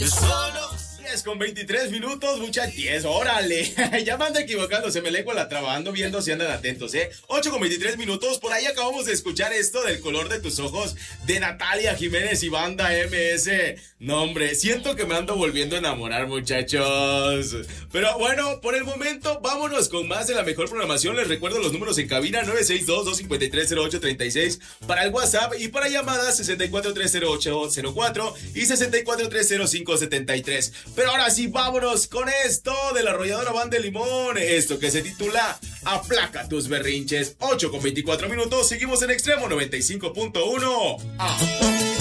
10:23, muchachos. 10, órale. Ya me ando equivocando, se me lengua la traba. Ando viendo si andan atentos, 8:23. Por ahí acabamos de escuchar esto del color de tus ojos de Natalia Jiménez y banda MS. No, hombre, siento que me ando volviendo a enamorar, muchachos. Pero bueno, por el momento, vámonos con más de la mejor programación. Les recuerdo los números en cabina: 962-253-0836 para el WhatsApp, y para llamadas 64-30804 y 64-305-73. Pero ahora sí, vámonos con esto de la arrolladora Banda de Limón. Esto que se titula Aplaca tus berrinches. 8:24. Seguimos en Extremo 95.1.